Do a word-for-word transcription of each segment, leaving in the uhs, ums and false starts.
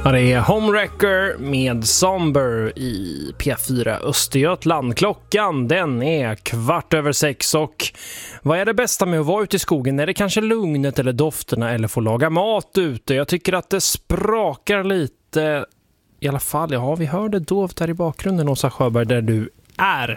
Ja, det är Homewrecker med Somber i P fyra Östergötland. Klockan, den är kvart över sex och vad är det bästa med att vara ute i skogen? Är det kanske lugnet eller dofterna eller få laga mat ute? Jag tycker att det sprakar lite, i alla fall. Ja, vi hörde dovt här i bakgrunden, Åsa Sjöberg, där du är.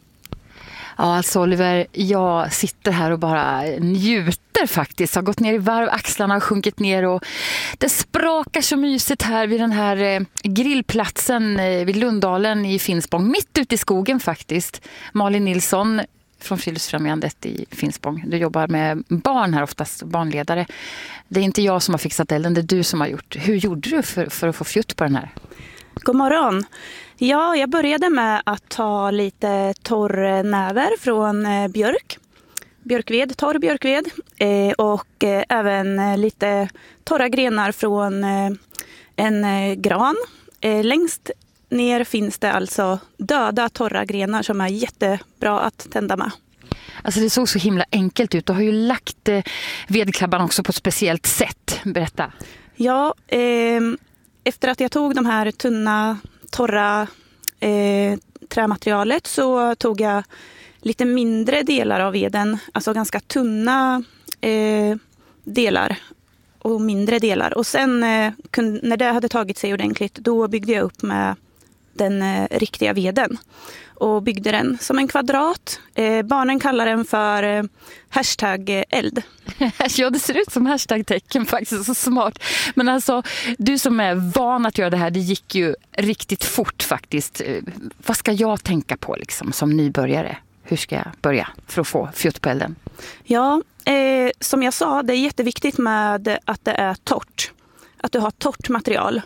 Ja, alltså Oliver, jag sitter här och bara njuter faktiskt. Jag har gått ner i varv, axlarna har sjunkit ner och det sprakar så mysigt här vid den här grillplatsen vid Lunddalen i Finspång. Mitt ute i skogen faktiskt. Malin Nilsson från Friluftsfrämjandet i Finspång. Du jobbar med barn här oftast, barnledare. Det är inte jag som har fixat elden, det är du som har gjort. Hur gjorde du för, för att få fjutt på den här? God morgon. Ja, jag började med att ta lite torr näver från eh, björk. Björkved, torr björkved. Eh, och eh, även lite torra grenar från eh, en eh, gran. Eh, längst ner finns det alltså döda torra grenar som är jättebra att tända med. Alltså det såg så himla enkelt ut. Du har ju lagt eh, vedklabban också på ett speciellt sätt. Berätta. Ja, eh, efter att jag tog de här tunna torra eh, trämaterialet så tog jag lite mindre delar av veden, alltså ganska tunna eh, delar och mindre delar. Och sen eh, kun, när det hade tagit sig ordentligt, då byggde jag upp med den eh, riktiga veden och byggde den som en kvadrat. Eh, barnen kallar den för eh, hashtag eld. Ja, det ser ut som hashtag-tecken faktiskt, så smart. Men alltså, du som är van att göra det här, det gick ju riktigt fort faktiskt. Vad ska jag tänka på liksom som nybörjare? Hur ska jag börja för att få fjutt på elden? Ja, eh, som jag sa, det är jätteviktigt med att det är torrt. Att du har torrt material.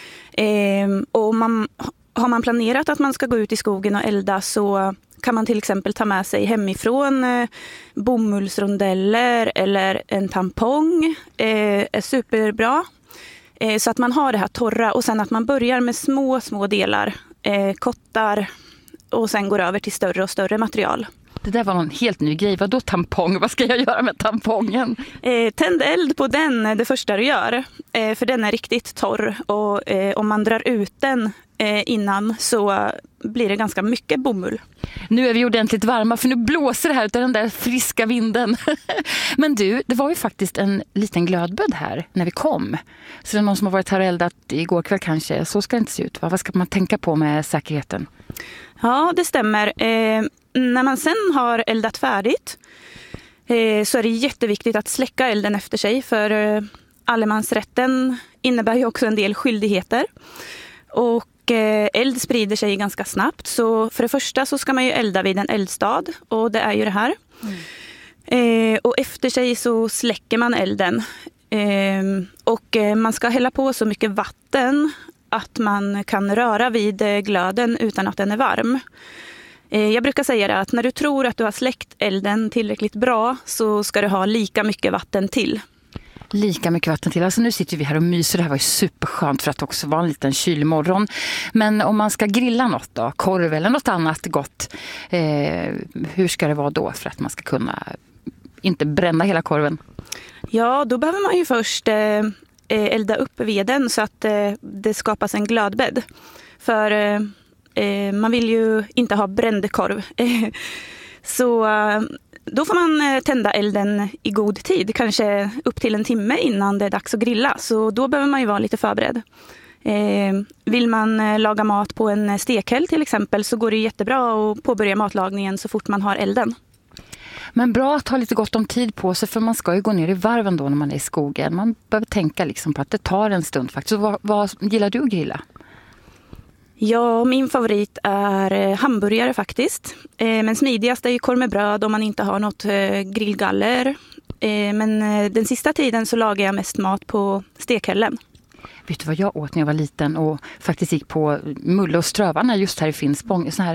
Eh, och man, har man planerat att man ska gå ut i skogen och elda så kan man till exempel ta med sig hemifrån eh, bomullsrondeller eller en tampong. Eh, är superbra. Eh, så att man har det här torra och sen att man börjar med små, små delar. Eh, kottar och sen går över till större och större material. Det där var någon helt ny grej. Vadå tampong? Vad ska jag göra med tampongen? Eh, tänd eld på den det första du gör. Eh, för den är riktigt torr. Och eh, om man drar ut den eh, innan så blir det ganska mycket bomull. Nu är vi ordentligt varma för nu blåser det här utav den där friska vinden. Men du, det var ju faktiskt en liten glödböd här när vi kom. Så det är någon som har varit här och eldat igår kväll kanske. Så ska det inte se ut, va? Vad ska man tänka på med säkerheten? Ja, det stämmer. Eh, när man sen har eldat färdigt eh, så är det jätteviktigt att släcka elden efter sig. För eh, allemansrätten innebär ju också en del skyldigheter. Och eh, eld sprider sig ganska snabbt. Så för det första så ska man ju elda vid en eldstad. Och det är ju det här. Mm. Eh, och efter sig så släcker man elden. Eh, och eh, man ska hälla på så mycket vatten att man kan röra vid glöden utan att den är varm. Jag brukar säga det att när du tror att du har släckt elden tillräckligt bra så ska du ha lika mycket vatten till. Lika mycket vatten till. Alltså nu sitter vi här och myser. Det här var ju superskönt för att också vara en liten kylig morgon. Men om man ska grilla något då, korv eller något annat gott, eh, hur ska det vara då för att man ska kunna inte bränna hela korven? Ja, då behöver man ju först eh, elda upp veden så att eh, det skapas en glödbädd. För eh, man vill ju inte ha bränd korv. Så eh, då får man tända elden i god tid, kanske upp till en timme innan det är dags att grilla. Så då behöver man ju vara lite förberedd. Eh, vill man laga mat på en stekhäll till exempel så går det jättebra att påbörja matlagningen så fort man har elden. Men bra att ha lite gott om tid på sig för man ska ju gå ner i varven då när man är i skogen. Man behöver tänka liksom på att det tar en stund faktiskt. Så vad, vad gillar du att grilla? Ja, min favorit är hamburgare faktiskt. Eh, men smidigast är ju korv med bröd om man inte har något eh, grillgaller. Eh, men eh, den sista tiden så lagar jag mest mat på stekhällen. Vet du vad jag åt när jag var liten och faktiskt gick på Mulle och Strövarna just här i Finspång? Sån här